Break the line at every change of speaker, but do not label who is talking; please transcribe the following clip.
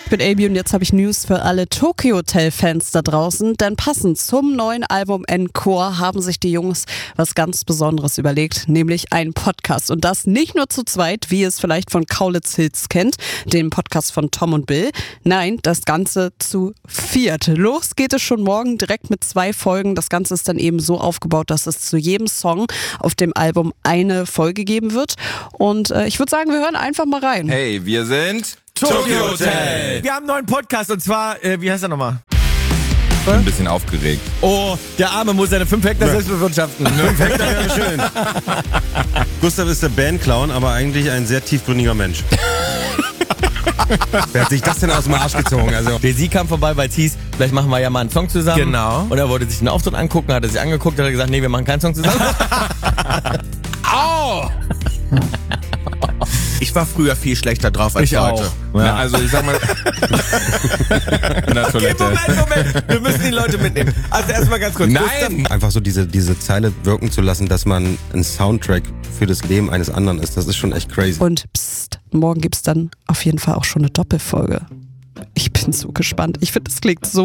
bin Amy und jetzt habe ich News für alle Tokyo Hotel-Fans da draußen, denn passend zum neuen Album Encore haben sich die Jungs was ganz Besonderes überlegt, nämlich einen Podcast. Und das nicht nur zu zweit, wie ihr es vielleicht von Kaulitz Hills kennt, dem Podcast von Tom und Bill. Nein, das Ganze zu viert. Los geht es schon morgen direkt mit 2 Folgen. Das Ganze ist dann eben so aufgebaut, dass es zu jedem Song auf dem Album eine Folge geben wird. Und ich würde sagen, wir hören einfach mal rein.
Hey, wir sind
Tokyo Hotel. Wir haben einen neuen Podcast und zwar, wie heißt er nochmal?
Ich bin ein bisschen aufgeregt.
Oh, der Arme muss seine 5 Hektar selbst bewirtschaften. 5 Hektar wäre schön.
Gustav ist der Bandclown, aber eigentlich ein sehr tiefgründiger Mensch. Wer hat sich das denn aus dem Arsch gezogen? Also.
Der Sie kam vorbei, weil es hieß, vielleicht machen wir ja mal einen Song zusammen.
Genau.
Und er wollte sich den Auftritt angucken, hat er sich angeguckt, hat er gesagt, nee, wir machen keinen Song zusammen.
Au! Ich war früher viel schlechter drauf als heute.
Auch.
Ja. Na, also ich sag mal... in der Toilette.
Moment. Wir müssen die Leute mitnehmen. Also erstmal ganz kurz.
Nein!
Einfach so diese Zeile wirken zu lassen, dass man ein Soundtrack für das Leben eines anderen ist, das ist schon echt crazy.
Und psst, morgen gibt's dann auf jeden Fall auch schon eine Doppelfolge. Ich bin so gespannt. Ich finde, das klingt so